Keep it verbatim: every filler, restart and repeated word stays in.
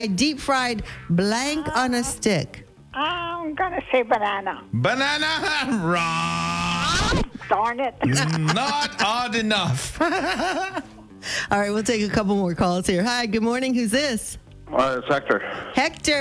deep fried blank on a stick? I'm going to say banana. Banana? Wrong. Darn it. Not odd enough. All right, we'll take a couple more calls here. Hi, good morning. Who's this? Uh, it's Hector. Hector.